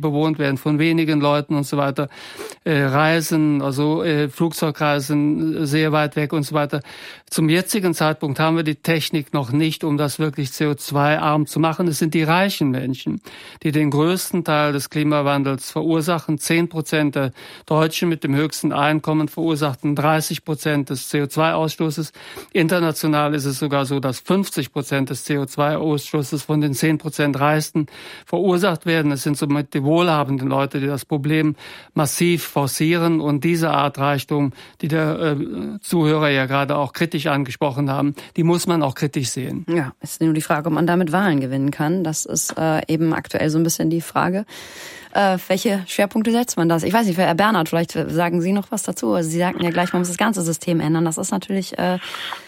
bewohnt werden von wenigen Leuten und so weiter. Reisen, also Flugzeugreisen sehr weit weg und so weiter. Zum jetzigen Zeitpunkt haben wir die Technik noch nicht, um das wirklich CO2-arm zu machen. Es sind die reichen Menschen, die den größten Teil des Klimawandels verursachen. 10% der Deutschen mit dem höchsten Einkommen verursachten 30% des CO2-Ausstoßes. International ist es sogar so, dass 50% des CO2-Ausstoßes von den 10% Reichsten verursacht werden. Es sind somit die wohlhabenden Leute, die das Problem massiv forcieren. Und diese Art Reichtum, die der Zuhörer ja gerade auch kritisch angesprochen haben, die muss man auch kritisch sehen. Ja, ist nur die Frage, ob man damit Wahlen gewinnen kann. Das ist eben aktuell so ein bisschen die Frage. Welche Schwerpunkte setzt man das? Ich weiß nicht, Herr Bernhard, vielleicht sagen Sie noch was dazu. Also Sie sagten ja gleich, man muss das ganze System ändern. Das ist natürlich ein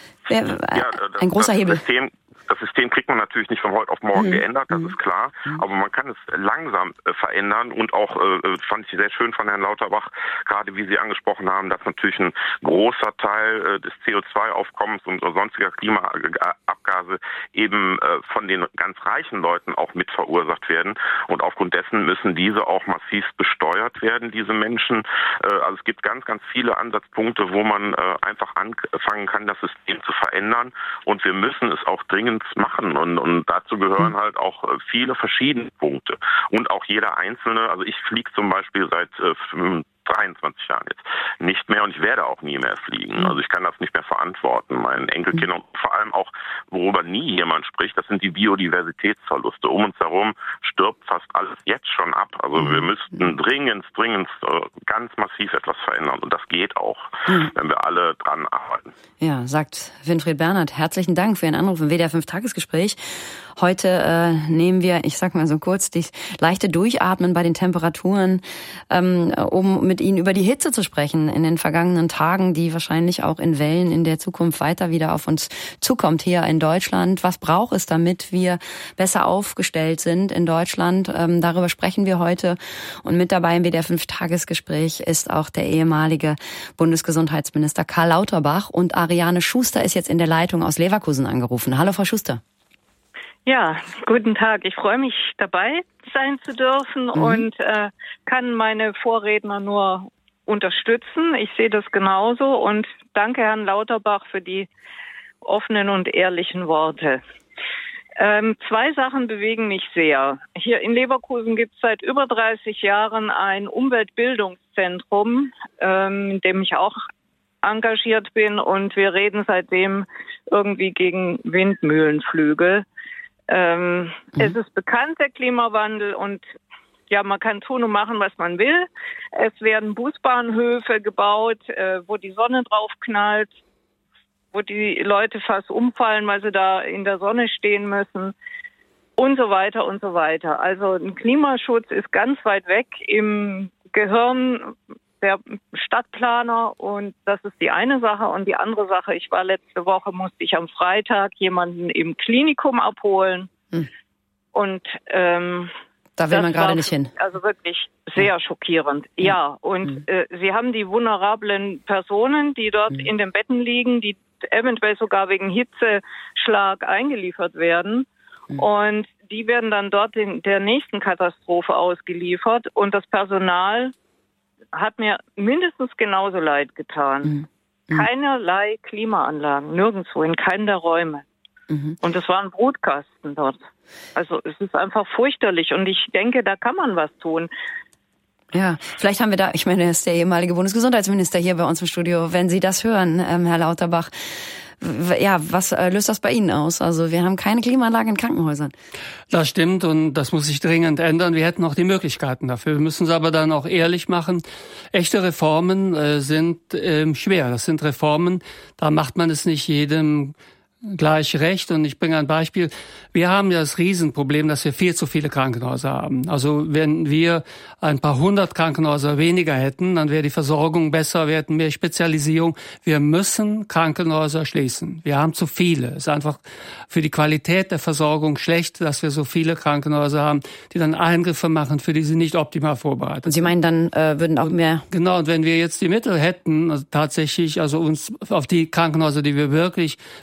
großer Hebel. Das System kriegt man natürlich nicht von heute auf morgen geändert, das ist klar. Aber man kann es langsam verändern und auch, fand ich sehr schön von Herrn Lauterbach, gerade wie Sie angesprochen haben, dass natürlich ein großer Teil des CO2-Aufkommens und sonstiger Klimaabgase eben von den ganz reichen Leuten auch mit verursacht werden. Und aufgrund dessen müssen diese auch massiv besteuert werden, diese Menschen. Also es gibt ganz, ganz viele Ansatzpunkte, wo man einfach anfangen kann, das System zu verändern. Und wir müssen es auch dringend machen und dazu gehören halt auch viele verschiedene Punkte und auch jeder einzelne, also ich fliege zum Beispiel seit 23 Jahren jetzt nicht mehr und ich werde auch nie mehr fliegen. Also ich kann das nicht mehr verantworten, meinen Enkelkindern und vor allem auch, worüber nie jemand spricht, das sind die Biodiversitätsverluste. Um uns herum stirbt fast alles jetzt schon ab. Also wir müssten dringend ganz massiv etwas verändern und das geht auch, wenn wir alle dran arbeiten. Ja, sagt Winfried Bernhard. Herzlichen Dank für Ihren Anruf im WDR 5 Tagesgespräch. Heute nehmen wir, ich sag mal so kurz, das leichte Durchatmen bei den Temperaturen, um mit Ihnen über die Hitze zu sprechen in den vergangenen Tagen, die wahrscheinlich auch in Wellen in der Zukunft weiter wieder auf uns zukommt hier in Deutschland. Was braucht es, damit wir besser aufgestellt sind in Deutschland? Darüber sprechen wir heute. Und mit dabei im WDR 5 Tagesgespräch ist auch der ehemalige Bundesgesundheitsminister Karl Lauterbach. Und Ariane Schuster ist jetzt in der Leitung aus Leverkusen angerufen. Hallo, Frau Schuster. Ja, guten Tag. Ich freue mich, dabei sein zu dürfen und kann meine Vorredner nur unterstützen. Ich sehe das genauso und danke Herrn Lauterbach für die offenen und ehrlichen Worte. 2 Sachen bewegen mich sehr. Hier in Leverkusen gibt es seit über 30 Jahren ein Umweltbildungszentrum, in dem ich auch engagiert bin und wir reden seitdem irgendwie gegen Windmühlenflügel. Es ist bekannt, der Klimawandel, und ja, man kann tun und machen, was man will. Es werden Busbahnhöfe gebaut, wo die Sonne drauf knallt, wo die Leute fast umfallen, weil sie da in der Sonne stehen müssen und so weiter und so weiter. Also ein Klimaschutz ist ganz weit weg im Gehirn der Stadtplaner und das ist die eine Sache. Und die andere Sache, ich war letzte Woche, musste ich am Freitag jemanden im Klinikum abholen und da will man gerade nicht hin. Also wirklich sehr schockierend. Ja, und Sie haben die vulnerablen Personen, die dort in den Betten liegen, die eventuell sogar wegen Hitzeschlag eingeliefert werden. Und die werden dann dort der nächsten Katastrophe ausgeliefert. Und das Personal hat mir mindestens genauso leid getan. Keinerlei Klimaanlagen, nirgendwo, in keinem der Räume. Und es war ein Brutkasten dort. Also es ist einfach fürchterlich und ich denke, da kann man was tun. Ja, vielleicht haben wir da, ich meine, er ist der ehemalige Bundesgesundheitsminister hier bei uns im Studio. Wenn Sie das hören, Herr Lauterbach, ja, was löst das bei Ihnen aus? Also wir haben keine Klimaanlage in Krankenhäusern. Das stimmt und das muss sich dringend ändern. Wir hätten auch die Möglichkeiten dafür. Wir müssen es aber dann auch ehrlich machen. Echte Reformen sind schwer. Das sind Reformen, da macht man es nicht jedem gleich recht. Und ich bringe ein Beispiel. Wir haben ja das Riesenproblem, dass wir viel zu viele Krankenhäuser haben. Also wenn wir ein paar 100 Krankenhäuser weniger hätten, dann wäre die Versorgung besser, wir hätten mehr Spezialisierung. Wir müssen Krankenhäuser schließen. Wir haben zu viele. Es ist einfach für die Qualität der Versorgung schlecht, dass wir so viele Krankenhäuser haben, die dann Eingriffe machen, für die sie nicht optimal vorbereitet sind. Und Sie meinen, dann würden auch mehr... Genau, und wenn wir jetzt die Mittel hätten, also tatsächlich, also uns auf die Krankenhäuser, die wir wirklich benötigen,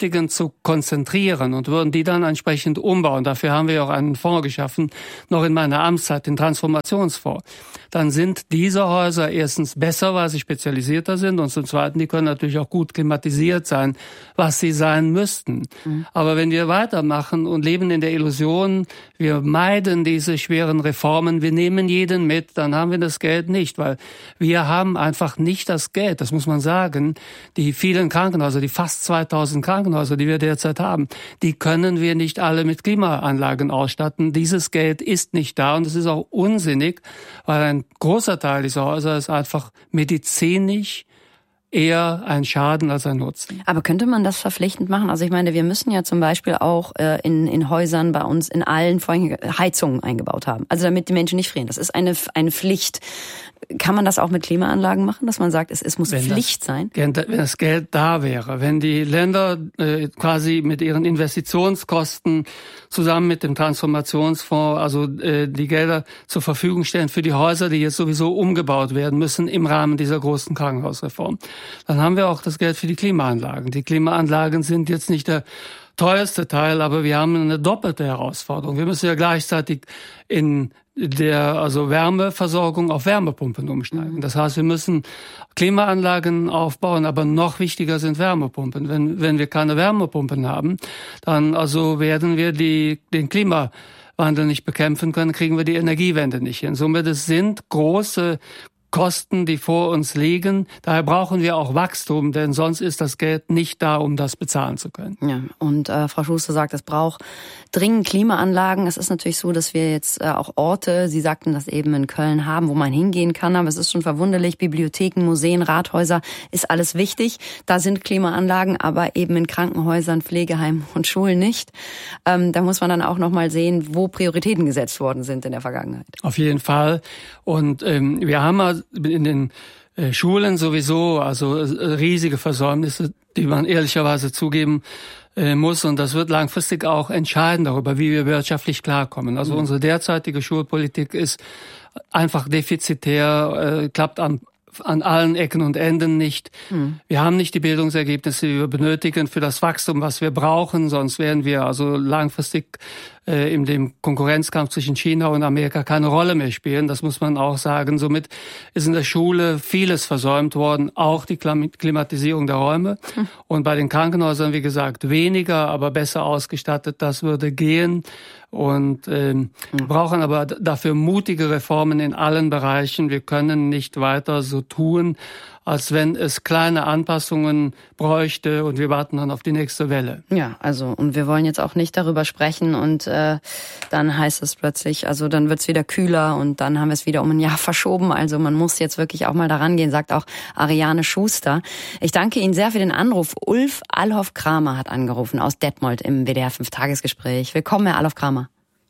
benötigen, zu konzentrieren und würden die dann entsprechend umbauen. Dafür haben wir auch einen Fonds geschaffen, noch in meiner Amtszeit, den Transformationsfonds. Dann sind diese Häuser erstens besser, weil sie spezialisierter sind, und zum Zweiten, die können natürlich auch gut klimatisiert sein, was sie sein müssten. Aber wenn wir weitermachen und leben in der Illusion, wir meiden diese schweren Reformen, wir nehmen jeden mit, dann haben wir das Geld nicht, weil wir haben einfach nicht das Geld, das muss man sagen. Die vielen Krankenhäuser, die fast 2000 Krankenhäuser, die wir derzeit haben, die können wir nicht alle mit Klimaanlagen ausstatten. Dieses Geld ist nicht da und es ist auch unsinnig, weil ein großer Teil dieser Häuser ist einfach medizinisch eher ein Schaden als ein Nutzen. Aber könnte man das verpflichtend machen? Also ich meine, wir müssen ja zum Beispiel auch in Häusern bei uns in allen vorhin Heizungen eingebaut haben. Also damit die Menschen nicht frieren. Das ist eine Pflicht. Kann man das auch mit Klimaanlagen machen, dass man sagt, es muss Pflicht sein? Wenn das Geld da wäre, wenn die Länder quasi mit ihren Investitionskosten zusammen mit dem Transformationsfonds also die Gelder zur Verfügung stellen für die Häuser, die jetzt sowieso umgebaut werden müssen im Rahmen dieser großen Krankenhausreform, dann haben wir auch das Geld für die Klimaanlagen. Die Klimaanlagen sind jetzt nicht der teuerste Teil, aber wir haben eine doppelte Herausforderung. Wir müssen ja gleichzeitig in der Wärmeversorgung auf Wärmepumpen umsteigen. Das heißt, wir müssen Klimaanlagen aufbauen, aber noch wichtiger sind Wärmepumpen. Wenn wir keine Wärmepumpen haben, dann werden wir den Klimawandel nicht bekämpfen können, kriegen wir die Energiewende nicht hin. Somit es sind große Kosten, die vor uns liegen. Daher brauchen wir auch Wachstum, denn sonst ist das Geld nicht da, um das bezahlen zu können. Ja, und Frau Schuster sagt, es braucht dringend Klimaanlagen. Es ist natürlich so, dass wir jetzt auch Orte, Sie sagten das eben, in Köln haben, wo man hingehen kann, aber es ist schon verwunderlich, Bibliotheken, Museen, Rathäuser, ist alles wichtig. Da sind Klimaanlagen, aber eben in Krankenhäusern, Pflegeheimen und Schulen nicht. Da muss man dann auch noch mal sehen, wo Prioritäten gesetzt worden sind in der Vergangenheit. Auf jeden Fall. Und wir haben in den Schulen sowieso riesige Versäumnisse, die man ehrlicherweise zugeben muss, und das wird langfristig auch entscheiden darüber, wie wir wirtschaftlich klarkommen. Also unsere derzeitige Schulpolitik ist einfach defizitär, klappt an allen Ecken und Enden nicht. Wir haben nicht die Bildungsergebnisse, die wir benötigen für das Wachstum, was wir brauchen, sonst werden wir langfristig in dem Konkurrenzkampf zwischen China und Amerika keine Rolle mehr spielen. Das muss man auch sagen. Somit ist in der Schule vieles versäumt worden, auch die Klimatisierung der Räume. Und bei den Krankenhäusern, wie gesagt, weniger, aber besser ausgestattet. Das würde gehen. Und wir brauchen aber dafür mutige Reformen in allen Bereichen. Wir können nicht weiter so tun, als wenn es kleine Anpassungen bräuchte und wir warten dann auf die nächste Welle. Ja, und wir wollen jetzt auch nicht darüber sprechen und dann heißt es plötzlich, dann wird's wieder kühler und dann haben wir es wieder um ein Jahr verschoben. Also man muss jetzt wirklich auch mal daran gehen, sagt auch Ariane Schuster. Ich danke Ihnen sehr für den Anruf. Ulf Alhoff-Kramer hat angerufen aus Detmold im WDR 5-Tagesgespräch. Willkommen, Herr Alhoff-Kramer.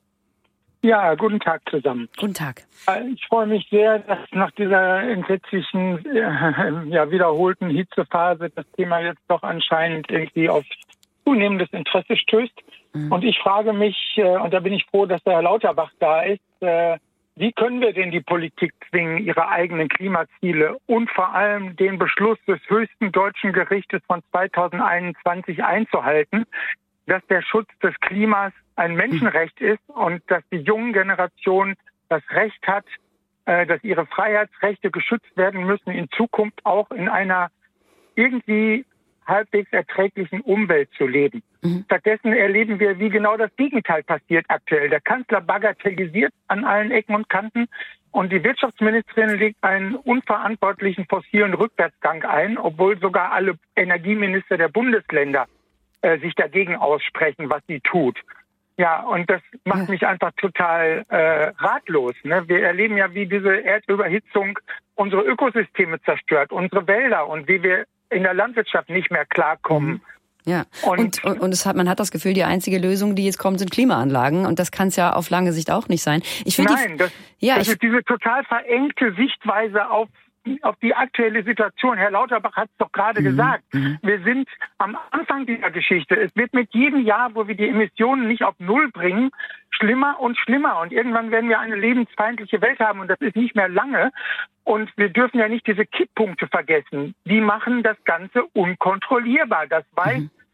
Ja, guten Tag zusammen. Guten Tag. Ich freue mich sehr, dass nach dieser entsetzlichen, wiederholten Hitzephase das Thema jetzt doch anscheinend irgendwie auf zunehmendes Interesse stößt. Und ich frage mich, und da bin ich froh, dass der Herr Lauterbach da ist, wie können wir denn die Politik zwingen, ihre eigenen Klimaziele und vor allem den Beschluss des höchsten deutschen Gerichtes von 2021 einzuhalten, dass der Schutz des Klimas ein Menschenrecht ist und dass die jungen Generationen das Recht hat, dass ihre Freiheitsrechte geschützt werden müssen, in Zukunft auch in einer irgendwie halbwegs erträglichen Umwelt zu leben. Stattdessen erleben wir, wie genau das Gegenteil passiert aktuell. Der Kanzler bagatellisiert an allen Ecken und Kanten und die Wirtschaftsministerin legt einen unverantwortlichen fossilen Rückwärtsgang ein, obwohl sogar alle Energieminister der Bundesländer sich dagegen aussprechen, was sie tut. Ja, und das macht mich einfach total ratlos. Ne? Wir erleben ja, wie diese Erdüberhitzung unsere Ökosysteme zerstört, unsere Wälder und wie wir in der Landwirtschaft nicht mehr klarkommen. Ja, und man hat das Gefühl, die einzige Lösung, die jetzt kommt, sind Klimaanlagen. Und das kann es ja auf lange Sicht auch nicht sein. Das ist diese total verengte Sichtweise auf die aktuelle Situation. Herr Lauterbach hat es doch gerade gesagt. Wir sind am Anfang dieser Geschichte. Es wird mit jedem Jahr, wo wir die Emissionen nicht auf Null bringen, schlimmer und schlimmer. Und irgendwann werden wir eine lebensfeindliche Welt haben. Und das ist nicht mehr lange. Und wir dürfen ja nicht diese Kipppunkte vergessen. Die machen das Ganze unkontrollierbar. Das weiß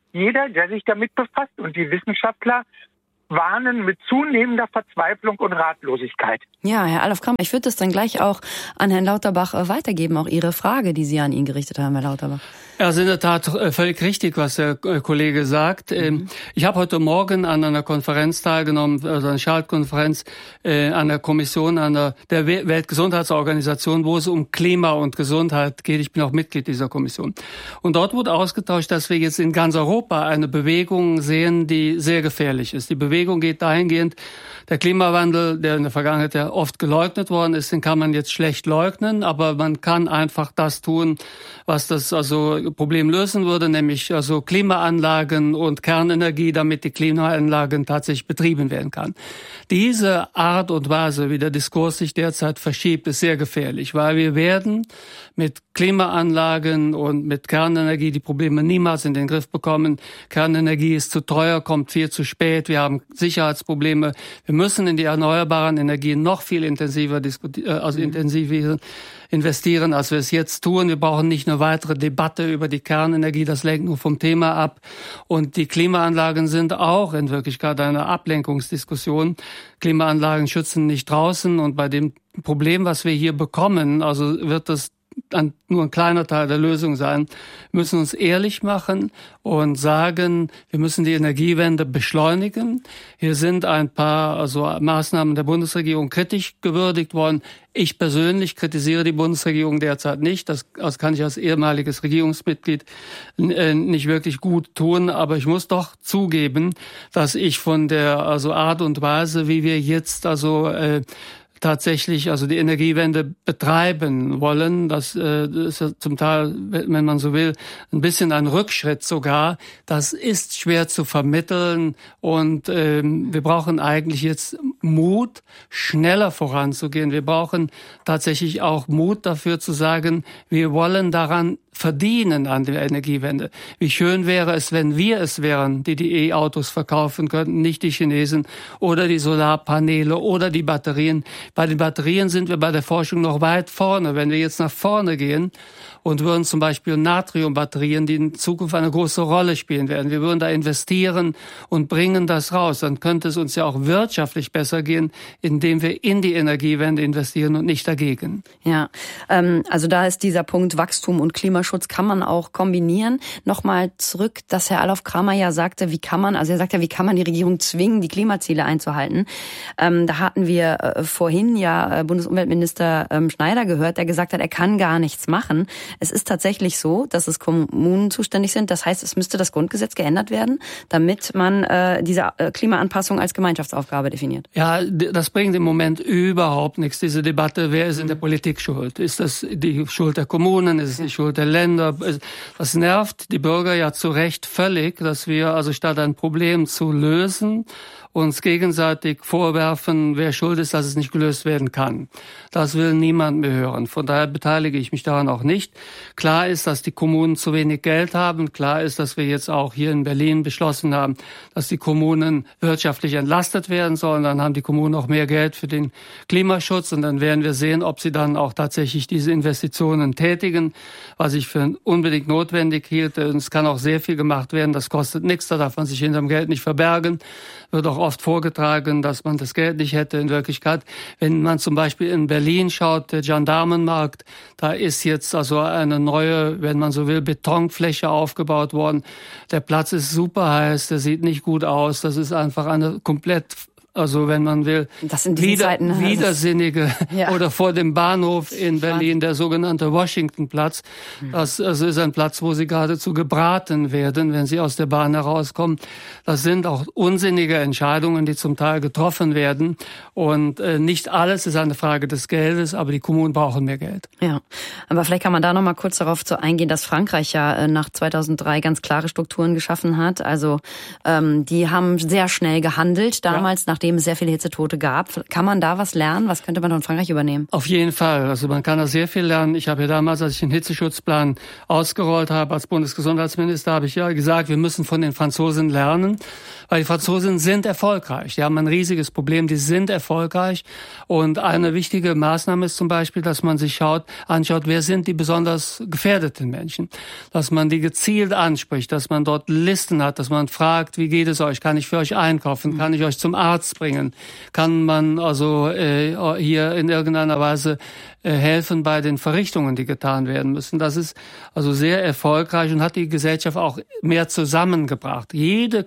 jeder, der sich damit befasst. Und die Wissenschaftler warnen mit zunehmender Verzweiflung und Ratlosigkeit. Ja, Herr Alf Kramer, ich würde das dann gleich auch an Herrn Lauterbach weitergeben, auch Ihre Frage, die Sie an ihn gerichtet haben, Herr Lauterbach. Ja, ist in der Tat völlig richtig, was der Kollege sagt. Ich habe heute Morgen an einer Konferenz teilgenommen, also einer Schaltkonferenz an der Kommission der Weltgesundheitsorganisation, wo es um Klima und Gesundheit geht. Ich bin auch Mitglied dieser Kommission. Und dort wurde ausgetauscht, dass wir jetzt in ganz Europa eine Bewegung sehen, die sehr gefährlich ist. Die Bewegung geht dahingehend, der Klimawandel, der in der Vergangenheit ja oft geleugnet worden ist, den kann man jetzt schlecht leugnen, aber man kann einfach das tun, was das Problem lösen würde, nämlich Klimaanlagen und Kernenergie, damit die Klimaanlagen tatsächlich betrieben werden kann. Diese Art und Weise, wie der Diskurs sich derzeit verschiebt, ist sehr gefährlich, weil wir werden mit Klimaanlagen und mit Kernenergie die Probleme niemals in den Griff bekommen. Kernenergie ist zu teuer, kommt viel zu spät. Wir haben Sicherheitsprobleme. Wir müssen in die erneuerbaren Energien noch viel intensiver investieren, als wir es jetzt tun. Wir brauchen nicht eine weitere Debatte über die Kernenergie, das lenkt nur vom Thema ab. Und die Klimaanlagen sind auch in Wirklichkeit eine Ablenkungsdiskussion. Klimaanlagen schützen nicht draußen und bei dem Problem, was wir hier bekommen, wird das nur ein kleiner Teil der Lösung sein. Wir müssen uns ehrlich machen und sagen, wir müssen die Energiewende beschleunigen. Hier sind ein paar Maßnahmen der Bundesregierung kritisch gewürdigt worden. Ich persönlich kritisiere die Bundesregierung derzeit nicht. Das kann ich als ehemaliges Regierungsmitglied nicht wirklich gut tun. Aber ich muss doch zugeben, dass ich von der Art und Weise, wie wir jetzt tatsächlich die Energiewende betreiben wollen. Das ist ja zum Teil, wenn man so will, ein bisschen ein Rückschritt sogar. Das ist schwer zu vermitteln und wir brauchen eigentlich jetzt Mut, schneller voranzugehen. Wir brauchen tatsächlich auch Mut dafür zu sagen, wir wollen daran verdienen an der Energiewende. Wie schön wäre es, wenn wir es wären, die E-Autos verkaufen könnten, nicht die Chinesen oder die Solarpaneele oder die Batterien. Bei den Batterien sind wir bei der Forschung noch weit vorne. Wenn wir jetzt nach vorne gehen und würden zum Beispiel Natriumbatterien, die in Zukunft eine große Rolle spielen werden, wir würden da investieren und bringen das raus, dann könnte es uns ja auch wirtschaftlich besser gehen, indem wir in die Energiewende investieren und nicht dagegen. Ja, da ist dieser Punkt Wachstum und Klimaschutz kann man auch kombinieren. Nochmal zurück, dass Herr Alf Kramer ja sagte, wie kann man die Regierung zwingen, die Klimaziele einzuhalten? Da hatten wir vorhin ja Bundesumweltminister Schneider gehört, der gesagt hat, er kann gar nichts machen. Es ist tatsächlich so, dass es Kommunen zuständig sind. Das heißt, es müsste das Grundgesetz geändert werden, damit man diese Klimaanpassung als Gemeinschaftsaufgabe definiert. Ja, das bringt im Moment überhaupt nichts, diese Debatte. Wer ist in der Politik schuld? Ist das die Schuld der Kommunen? Ist es die Schuld der Länder? Das nervt die Bürger ja zu Recht völlig, dass wir statt ein Problem zu lösen, uns gegenseitig vorwerfen, wer schuld ist, dass es nicht gelöst werden kann. Das will niemand mehr hören. Von daher beteilige ich mich daran auch nicht. Klar ist, dass die Kommunen zu wenig Geld haben. Klar ist, dass wir jetzt auch hier in Berlin beschlossen haben, dass die Kommunen wirtschaftlich entlastet werden sollen. Dann haben die Kommunen auch mehr Geld für den Klimaschutz und dann werden wir sehen, ob sie dann auch tatsächlich diese Investitionen tätigen, was ich für unbedingt notwendig hielt. Und es kann auch sehr viel gemacht werden. Das kostet nichts, da darf man sich hinterm Geld nicht verbergen. Wird auch oft vorgetragen, dass man das Geld nicht hätte. In Wirklichkeit, wenn man zum Beispiel in Berlin schaut, der Gendarmenmarkt, da ist jetzt eine neue, wenn man so will, Betonfläche aufgebaut worden. Der Platz ist super heiß, der sieht nicht gut aus. Das ist einfach eine komplett, wenn man will, widersinnige, oder vor dem Bahnhof in Berlin, der sogenannte Washingtonplatz. Das ist ein Platz, wo sie geradezu gebraten werden, wenn sie aus der Bahn herauskommen. Das sind auch unsinnige Entscheidungen, die zum Teil getroffen werden. Und nicht alles ist eine Frage des Geldes, aber die Kommunen brauchen mehr Geld. Ja, aber vielleicht kann man da noch mal kurz darauf eingehen, dass Frankreich ja nach 2003 ganz klare Strukturen geschaffen hat. Also die haben sehr schnell gehandelt damals, nach nachdem es sehr viele Hitzetote gab. Kann man da was lernen? Was könnte man von Frankreich übernehmen? Auf jeden Fall. Also man kann da sehr viel lernen. Ich habe ja damals, als ich den Hitzeschutzplan ausgerollt habe als Bundesgesundheitsminister, habe ich ja gesagt, wir müssen von den Franzosen lernen, weil die Franzosen sind erfolgreich. Die haben ein riesiges Problem, die sind erfolgreich. Und eine wichtige Maßnahme ist zum Beispiel, dass man sich anschaut, wer sind die besonders gefährdeten Menschen. Dass man die gezielt anspricht, dass man dort Listen hat, dass man fragt, wie geht es euch? Kann ich für euch einkaufen? Kann ich euch zum Arzt bringen? Kann man also hier in irgendeiner Weise helfen bei den Verrichtungen, die getan werden müssen? Das ist also sehr erfolgreich und hat die Gesellschaft auch mehr zusammengebracht. Jede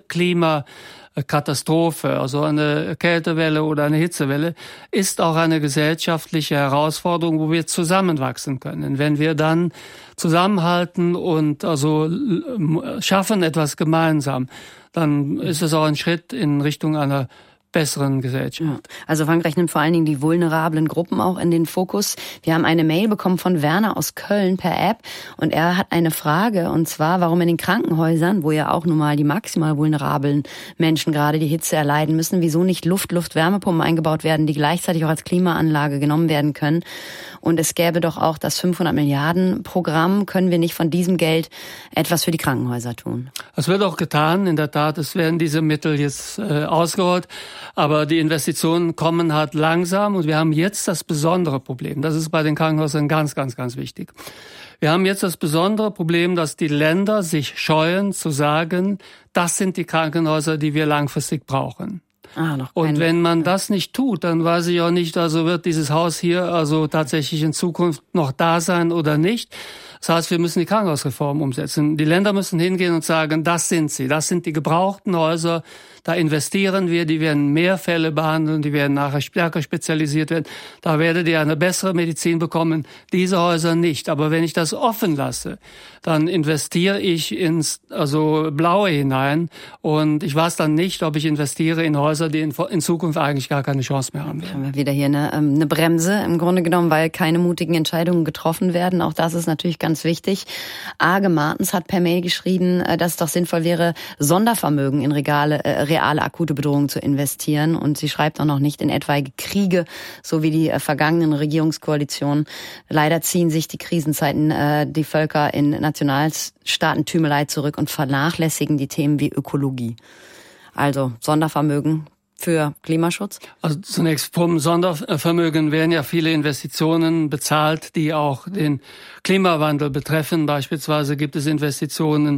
Klimakatastrophe, also eine Kältewelle oder eine Hitzewelle, ist auch eine gesellschaftliche Herausforderung, wo wir zusammenwachsen können. Wenn wir dann zusammenhalten und also schaffen etwas gemeinsam, dann ist es auch ein Schritt in Richtung einer besseren Gesellschaft. Ja. Also Frankreich nimmt vor allen Dingen die vulnerablen Gruppen auch in den Fokus. Wir haben eine Mail bekommen von Werner aus Köln per App und er hat eine Frage, und zwar, warum in den Krankenhäusern, wo ja auch nun mal die maximal vulnerablen Menschen gerade die Hitze erleiden müssen, wieso nicht Luft-Wärmepumpen eingebaut werden, die gleichzeitig auch als Klimaanlage genommen werden können. Und es gäbe doch auch das 500 Milliarden Programm. Können wir nicht von diesem Geld etwas für die Krankenhäuser tun? Es wird auch getan, in der Tat. Es werden diese Mittel jetzt ausgerollt. Aber die Investitionen kommen halt langsam und wir haben jetzt das besondere Problem. Das ist bei den Krankenhäusern ganz, ganz, ganz wichtig. Wir haben jetzt das besondere Problem, dass die Länder sich scheuen zu sagen, das sind die Krankenhäuser, die wir langfristig brauchen. Und wenn man das nicht tut, dann weiß ich auch nicht, also wird dieses Haus hier also tatsächlich in Zukunft noch da sein oder nicht. Das heißt, wir müssen die Krankenhausreform umsetzen. Die Länder müssen hingehen und sagen, das sind sie. Das sind die gebrauchten Häuser. Da investieren wir, die werden mehr Fälle behandeln, die werden nachher stärker spezialisiert werden. Da werdet ihr eine bessere Medizin bekommen. Diese Häuser nicht. Aber wenn ich das offen lasse, dann investiere ich ins Blaue hinein. Und ich weiß dann nicht, ob ich investiere in Häuser, die in Zukunft eigentlich gar keine Chance mehr haben werden. Haben wir wieder hier eine Bremse im Grunde genommen, weil keine mutigen Entscheidungen getroffen werden. Auch das ist natürlich ganz wichtig. Age Martens hat per Mail geschrieben, dass es doch sinnvoll wäre, Sondervermögen in reale akute Bedrohungen zu investieren. Und sie schreibt auch noch nicht in etwaige Kriege, so wie die vergangenen Regierungskoalitionen. Leider ziehen sich die Krisenzeiten die Völker in Nationalstaatentümelei zurück und vernachlässigen die Themen wie Ökologie. Also Sondervermögen für Klimaschutz? Also zunächst vom Sondervermögen werden ja viele Investitionen bezahlt, die auch den Klimawandel betreffen. Beispielsweise gibt es Investitionen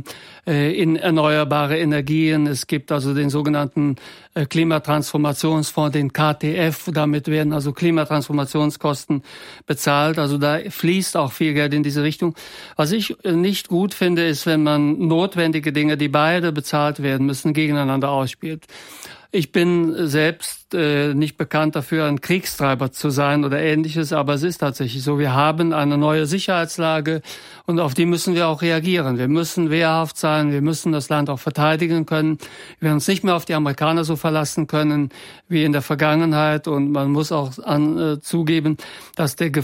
in erneuerbare Energien. Es gibt also den sogenannten Klimatransformationsfonds, den KTF. Damit werden also Klimatransformationskosten bezahlt. Also da fließt auch viel Geld in diese Richtung. Was ich nicht gut finde, ist, wenn man notwendige Dinge, die beide bezahlt werden müssen, gegeneinander ausspielt. Ich bin selbst nicht bekannt dafür, ein Kriegstreiber zu sein oder Ähnliches, aber es ist tatsächlich so. Wir haben eine neue Sicherheitslage und auf die müssen wir auch reagieren. Wir müssen wehrhaft sein, wir müssen das Land auch verteidigen können. Wir werden uns nicht mehr auf die Amerikaner so verlassen können wie in der Vergangenheit und man muss auch zugeben, dass der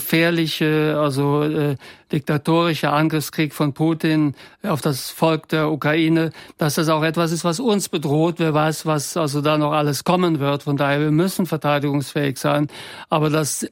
gefährliche, diktatorische Angriffskrieg von Putin auf das Volk der Ukraine, dass das auch etwas ist, was uns bedroht. Wer weiß, was also da noch alles kommen wird. Von daher, wir müssen verteidigungsfähig sein. Aber das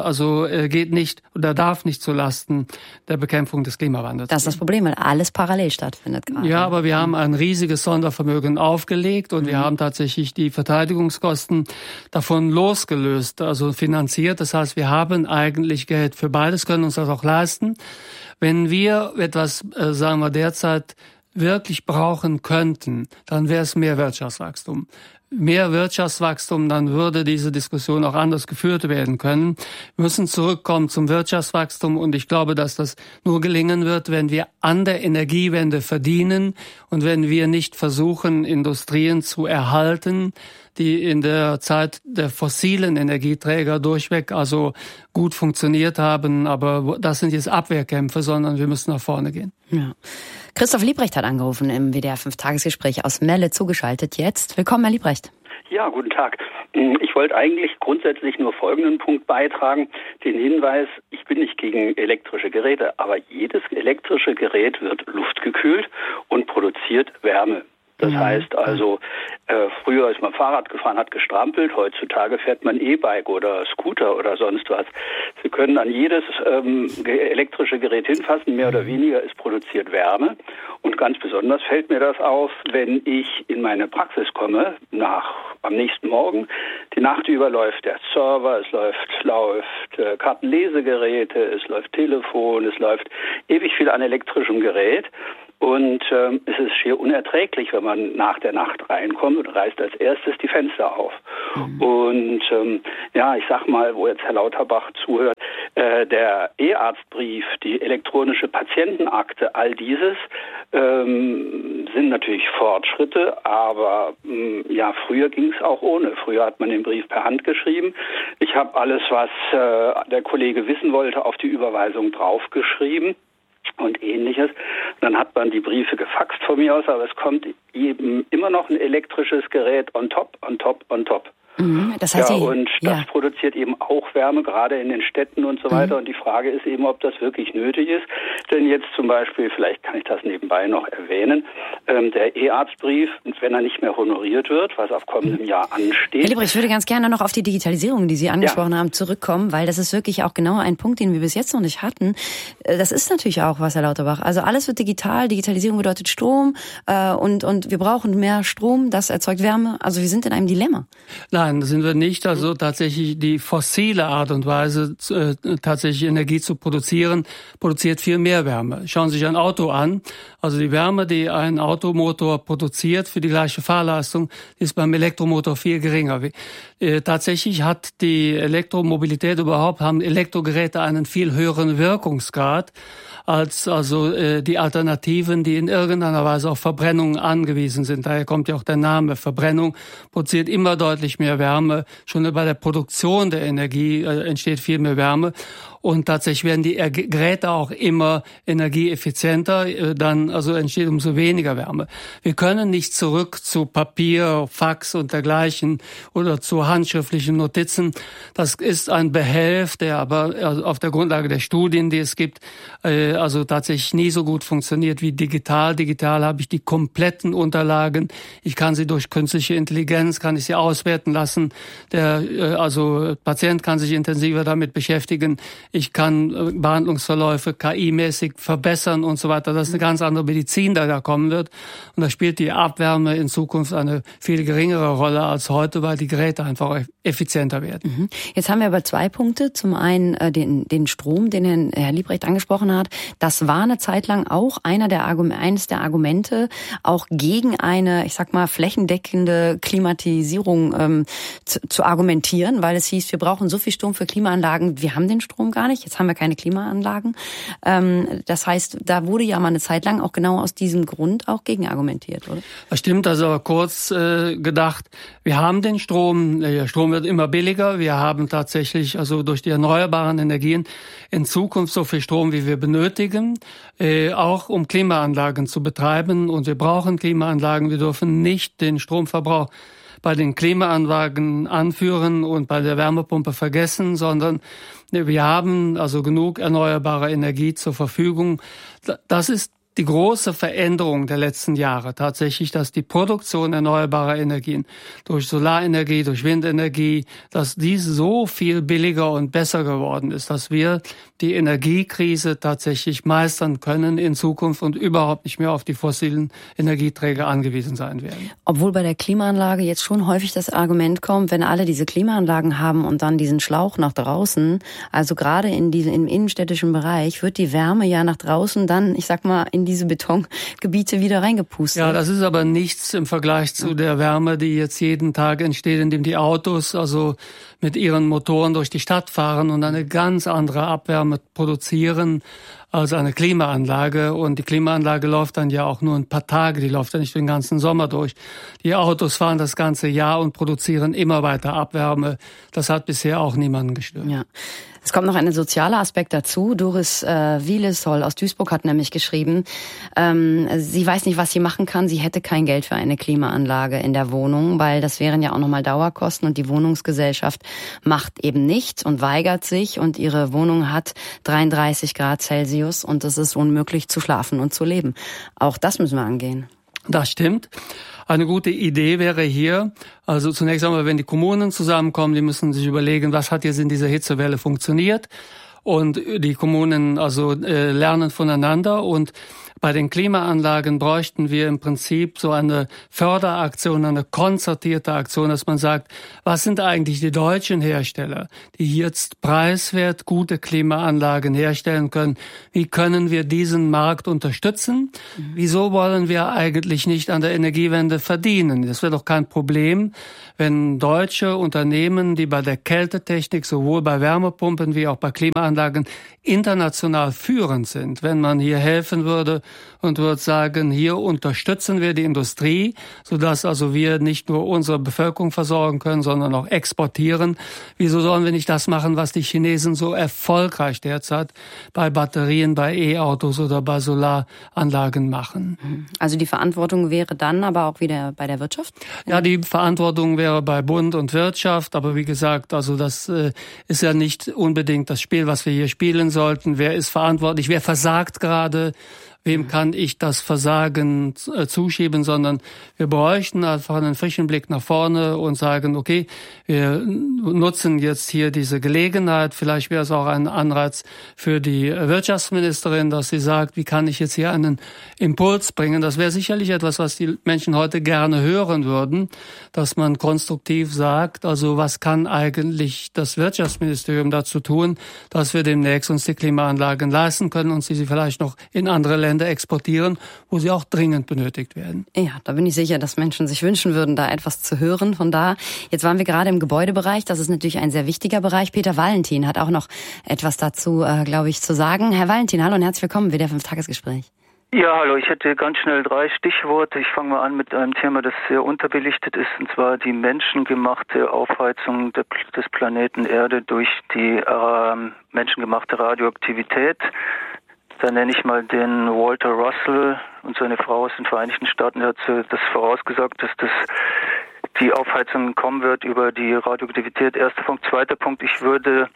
geht nicht oder darf nicht zulasten der Bekämpfung des Klimawandels. Das ist das Problem, weil alles parallel stattfindet gerade. Ja, aber wir haben ein riesiges Sondervermögen aufgelegt und wir haben tatsächlich die Verteidigungskosten davon losgelöst, also finanziert. Das heißt, wir haben eigentlich Geld für beides, können uns das auch leisten. Wenn wir etwas, sagen wir derzeit, wirklich brauchen könnten, dann wäre es mehr Wirtschaftswachstum. Mehr Wirtschaftswachstum, dann würde diese Diskussion auch anders geführt werden können. Wir müssen zurückkommen zum Wirtschaftswachstum und ich glaube, dass das nur gelingen wird, wenn wir an der Energiewende verdienen und wenn wir nicht versuchen, Industrien zu erhalten, die in der Zeit der fossilen Energieträger durchweg also gut funktioniert haben. Aber das sind jetzt Abwehrkämpfe, sondern wir müssen nach vorne gehen. Ja. Christoph Liebrecht hat angerufen im WDR 5-Tagesgespräch aus Melle zugeschaltet jetzt. Willkommen, Herr Liebrecht. Ja, guten Tag. Ich wollte eigentlich grundsätzlich nur folgenden Punkt beitragen. Den Hinweis, ich bin nicht gegen elektrische Geräte, aber jedes elektrische Gerät wird luftgekühlt und produziert Wärme. Das heißt also, früher ist man Fahrrad gefahren, hat gestrampelt, heutzutage fährt man E-Bike oder Scooter oder sonst was. Sie können an jedes elektrische Gerät hinfassen, mehr oder weniger, es produziert Wärme. Und ganz besonders fällt mir das auf, wenn ich in meine Praxis komme, am nächsten Morgen. Die Nacht über läuft der Server, es läuft Kartenlesegeräte, es läuft Telefon, es läuft ewig viel an elektrischem Gerät. Und es ist schier unerträglich, wenn man nach der Nacht reinkommt und reißt als erstes die Fenster auf. Und ich sag mal, wo jetzt Herr Lauterbach zuhört, der E-Arztbrief, die elektronische Patientenakte, all dieses sind natürlich Fortschritte, aber früher ging es auch ohne. Früher hat man den Brief per Hand geschrieben. Ich habe alles, was der Kollege wissen wollte, auf die Überweisung draufgeschrieben und Ähnliches. Dann hat man die Briefe gefaxt von mir aus, aber es kommt eben immer noch ein elektrisches Gerät on top. Das heißt, das produziert eben auch Wärme, gerade in den Städten und so weiter. Und die Frage ist eben, ob das wirklich nötig ist. Denn jetzt zum Beispiel, vielleicht kann ich das nebenbei noch erwähnen, der E-Arztbrief, wenn er nicht mehr honoriert wird, was auf kommendem Jahr ansteht. Herr Liebrecht, ich würde ganz gerne noch auf die Digitalisierung, die Sie angesprochen haben, zurückkommen, weil das ist wirklich auch genau ein Punkt, den wir bis jetzt noch nicht hatten. Das ist natürlich auch was, Herr Lauterbach. Also alles wird digital. Digitalisierung bedeutet Strom und wir brauchen mehr Strom. Das erzeugt Wärme. Also wir sind in einem Dilemma. Nein, sind wir nicht. Also tatsächlich die fossile Art und Weise, tatsächlich Energie zu produzieren, produziert viel mehr Wärme. Schauen Sie sich ein Auto an. Also die Wärme, die ein Automotor produziert für die gleiche Fahrleistung, ist beim Elektromotor viel geringer. Tatsächlich hat die Elektromobilität haben Elektrogeräte einen viel höheren Wirkungsgrad als die Alternativen, die in irgendeiner Weise auf Verbrennung angewiesen sind. Daher kommt ja auch der Name. Verbrennung produziert immer deutlich mehr Wärme. Schon bei der Produktion der Energie entsteht viel mehr Wärme. Und tatsächlich werden die Geräte auch immer energieeffizienter, dann entsteht umso weniger Wärme. Wir können nicht zurück zu Papier, Fax und dergleichen oder zu handschriftlichen Notizen. Das ist ein Behelf, der aber auf der Grundlage der Studien, die es gibt, tatsächlich nie so gut funktioniert wie digital. Digital habe ich die kompletten Unterlagen. Ich kann sie durch künstliche Intelligenz, kann ich sie auswerten lassen. Der Patient kann sich intensiver damit beschäftigen. Ich kann Behandlungsverläufe KI-mäßig verbessern und so weiter. Das ist eine ganz andere Medizin, die da kommen wird. Und da spielt die Abwärme in Zukunft eine viel geringere Rolle als heute, weil die Geräte einfach effizienter werden. Jetzt haben wir aber zwei Punkte. Zum einen den Strom, den Herr Liebrecht angesprochen hat. Das war eine Zeit lang auch eines der Argumente, auch gegen eine, ich sag mal, flächendeckende Klimatisierung zu argumentieren, weil es hieß, wir brauchen so viel Strom für Klimaanlagen. Wir haben den Strom gar nicht. Jetzt haben wir keine Klimaanlagen. Das heißt, da wurde ja mal eine Zeit lang auch genau aus diesem Grund auch gegen argumentiert, oder? Das stimmt, aber kurz gedacht, wir haben den Strom. Der Strom wird immer billiger. Wir haben tatsächlich durch die erneuerbaren Energien in Zukunft so viel Strom, wie wir benötigen, auch um Klimaanlagen zu betreiben. Und wir brauchen Klimaanlagen. Wir dürfen nicht den Stromverbrauch bei den Klimaanlagen anführen und bei der Wärmepumpe vergessen, sondern wir haben genug erneuerbare Energie zur Verfügung. Das ist die große Veränderung der letzten Jahre tatsächlich, dass die Produktion erneuerbarer Energien durch Solarenergie, durch Windenergie, dass dies so viel billiger und besser geworden ist, dass wir die Energiekrise tatsächlich meistern können in Zukunft und überhaupt nicht mehr auf die fossilen Energieträger angewiesen sein werden. Obwohl bei der Klimaanlage jetzt schon häufig das Argument kommt, wenn alle diese Klimaanlagen haben und dann diesen Schlauch nach draußen, also gerade im innenstädtischen Bereich, wird die Wärme ja nach draußen dann, ich sag mal, in diese Betongebiete wieder reingepustet. Ja, das ist aber nichts im Vergleich zu der Wärme, die jetzt jeden Tag entsteht, indem die Autos mit ihren Motoren durch die Stadt fahren und eine ganz andere Abwärme produzieren als eine Klimaanlage. Und die Klimaanlage läuft dann ja auch nur ein paar Tage, die läuft ja nicht den ganzen Sommer durch. Die Autos fahren das ganze Jahr und produzieren immer weiter Abwärme. Das hat bisher auch niemanden gestört. Ja. Es kommt noch ein sozialer Aspekt dazu. Doris Wielesoll aus Duisburg hat nämlich geschrieben, sie weiß nicht, was sie machen kann. Sie hätte kein Geld für eine Klimaanlage in der Wohnung, weil das wären ja auch nochmal Dauerkosten und die Wohnungsgesellschaft macht eben nichts und weigert sich und ihre Wohnung hat 33 Grad Celsius und es ist unmöglich zu schlafen und zu leben. Auch das müssen wir angehen. Das stimmt. Eine gute Idee wäre hier, also zunächst einmal, wenn die Kommunen zusammenkommen, die müssen sich überlegen, was hat jetzt in dieser Hitzewelle funktioniert. Und die Kommunen lernen voneinander. Und bei den Klimaanlagen bräuchten wir im Prinzip so eine Förderaktion, eine konzertierte Aktion, dass man sagt, was sind eigentlich die deutschen Hersteller, die jetzt preiswert gute Klimaanlagen herstellen können? Wie können wir diesen Markt unterstützen? Wieso wollen wir eigentlich nicht an der Energiewende verdienen? Das wäre doch kein Problem, wenn deutsche Unternehmen, die bei der Kältetechnik sowohl bei Wärmepumpen wie auch bei Klimaanlagen international führend sind, wenn man hier helfen würde und würde sagen, hier unterstützen wir die Industrie, sodass also wir nicht nur unsere Bevölkerung versorgen können, sondern auch exportieren. Wieso sollen wir nicht das machen, was die Chinesen so erfolgreich derzeit bei Batterien, bei E-Autos oder bei Solaranlagen machen? Also die Verantwortung wäre dann aber auch wieder bei der Wirtschaft? Ja, die Verantwortung wäre bei Bund und Wirtschaft, aber wie gesagt, also das ist ja nicht unbedingt das Spiel, was wir hier spielen sollten. Wer ist verantwortlich? Wer versagt gerade? Wem kann ich das Versagen zuschieben, sondern wir bräuchten einfach einen frischen Blick nach vorne und sagen, okay, wir nutzen jetzt hier diese Gelegenheit. Vielleicht wäre es auch ein Anreiz für die Wirtschaftsministerin, dass sie sagt, wie kann ich jetzt hier einen Impuls bringen? Das wäre sicherlich etwas, was die Menschen heute gerne hören würden, dass man konstruktiv sagt, also was kann eigentlich das Wirtschaftsministerium dazu tun, dass wir demnächst uns die Klimaanlagen leisten können und sie vielleicht noch in andere Länder exportieren, wo sie auch dringend benötigt werden. Ja, da bin ich sicher, dass Menschen sich wünschen würden, da etwas zu hören. Von da, jetzt waren wir gerade im Gebäudebereich. Das ist natürlich ein sehr wichtiger Bereich. Peter Valentin hat auch noch etwas dazu, glaube ich, zu sagen. Herr Valentin, hallo und herzlich willkommen, WDR 5 Tagesgespräch. Ja, hallo, ich hätte ganz schnell 3 Stichworte. Ich fange mal an mit einem Thema, das sehr unterbelichtet ist, und zwar die menschengemachte Aufheizung des Planeten Erde durch die menschengemachte Radioaktivität. Da nenne ich mal den Walter Russell und seine Frau aus den Vereinigten Staaten. Der hat das vorausgesagt, dass die Aufheizung kommen wird über die Radioaktivität. Erster Punkt. Zweiter Punkt, ich würde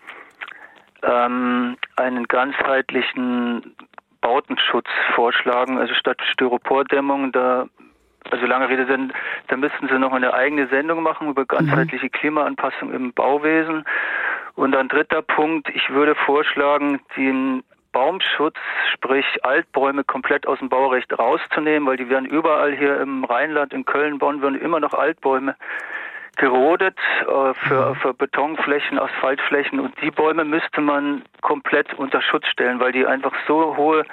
einen ganzheitlichen Bautenschutz vorschlagen, also statt Styropordämmung, also lange Rede, da müssten Sie noch eine eigene Sendung machen über ganzheitliche Klimaanpassung im Bauwesen. Und ein dritter Punkt, ich würde vorschlagen, den Baumschutz, sprich Altbäume, komplett aus dem Baurecht rauszunehmen, weil die werden überall hier im Rheinland, in Köln, Bonn, werden immer noch Altbäume gerodet für Betonflächen, Asphaltflächen, und die Bäume müsste man komplett unter Schutz stellen, weil die einfach so hohe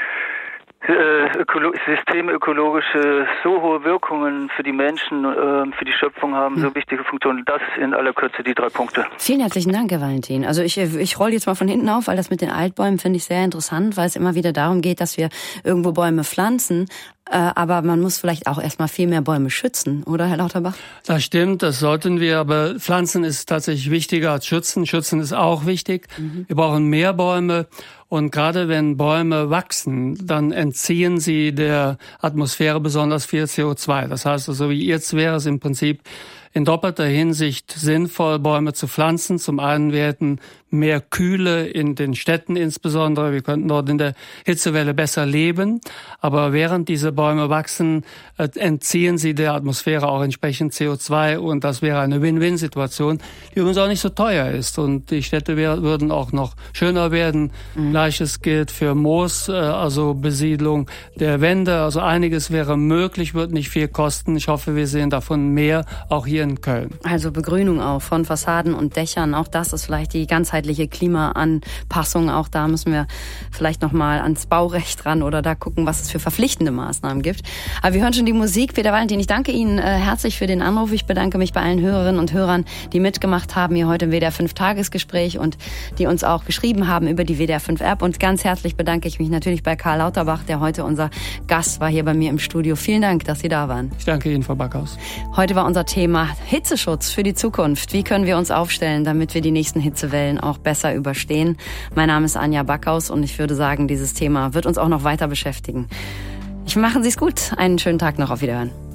systemökologische, so hohe Wirkungen für die Menschen, für die Schöpfung haben, so wichtige Funktionen. Das in aller Kürze die 3 Punkte. Vielen herzlichen Dank, Herr Valentin. Also ich rolle jetzt mal von hinten auf, weil das mit den Altbäumen finde ich sehr interessant, weil es immer wieder darum geht, dass wir irgendwo Bäume pflanzen. Aber man muss vielleicht auch erstmal viel mehr Bäume schützen, oder Herr Lauterbach? Das stimmt, das sollten wir, aber Pflanzen ist tatsächlich wichtiger als Schützen. Schützen ist auch wichtig. Wir brauchen mehr Bäume. Und gerade wenn Bäume wachsen, dann entziehen sie der Atmosphäre besonders viel CO2. Das heißt also, wie jetzt wäre es im Prinzip in doppelter Hinsicht sinnvoll, Bäume zu pflanzen. Zum einen, wir hätten mehr Kühle in den Städten insbesondere. Wir könnten dort in der Hitzewelle besser leben. Aber während diese Bäume wachsen, entziehen sie der Atmosphäre auch entsprechend CO2. Und das wäre eine Win-Win-Situation, die übrigens auch nicht so teuer ist. Und die Städte würden auch noch schöner werden. Gleiches gilt für Moos, also Besiedlung der Wände. Also einiges wäre möglich, wird nicht viel kosten. Ich hoffe, wir sehen davon mehr, auch hier in Köln. Also Begrünung auch von Fassaden und Dächern. Auch das ist vielleicht die ganzheitliche Klimaanpassung. Auch da müssen wir vielleicht nochmal ans Baurecht ran oder da gucken, was es für verpflichtende Maßnahmen gibt. Aber wir hören schon die Musik. Peter Valentin, ich danke Ihnen herzlich für den Anruf. Ich bedanke mich bei allen Hörerinnen und Hörern, die mitgemacht haben hier heute im WDR 5 Tagesgespräch und die uns auch geschrieben haben über die WDR 5 App. Und ganz herzlich bedanke ich mich natürlich bei Karl Lauterbach, der heute unser Gast war hier bei mir im Studio. Vielen Dank, dass Sie da waren. Ich danke Ihnen, Frau Backhaus. Heute war unser Thema Hitzeschutz für die Zukunft. Wie können wir uns aufstellen, damit wir die nächsten Hitzewellen auch besser überstehen? Mein Name ist Anja Backhaus und ich würde sagen, dieses Thema wird uns auch noch weiter beschäftigen. Machen Sie es gut. Einen schönen Tag noch. Auf Wiederhören.